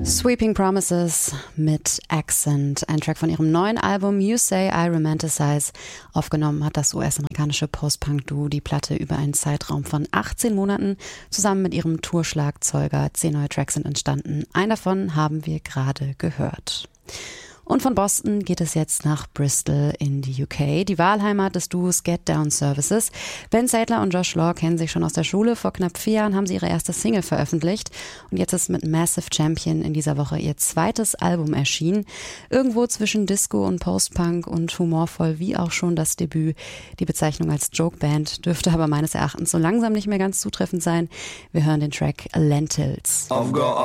Sweeping Promises mit Accent, ein Track von ihrem neuen Album You Say I Romanticize. Aufgenommen hat das US-amerikanische Post-Punk-Duo die Platte über einen Zeitraum von 18 Monaten. Zusammen mit ihrem Tourschlagzeuger 10 neue Tracks sind entstanden. Einen davon haben wir gerade gehört. Und von Boston geht es jetzt nach Bristol in die UK, die Wahlheimat des Duos Get Down Services. Ben Sadler und Josh Law kennen sich schon aus der Schule. Vor knapp 4 Jahren haben sie ihre erste Single veröffentlicht. Und jetzt ist mit Massive Champion in dieser Woche ihr zweites Album erschienen. Irgendwo zwischen Disco und Post-Punk und humorvoll wie auch schon das Debüt. Die Bezeichnung als Joke-Band dürfte aber meines Erachtens so langsam nicht mehr ganz zutreffend sein. Wir hören den Track Lentils.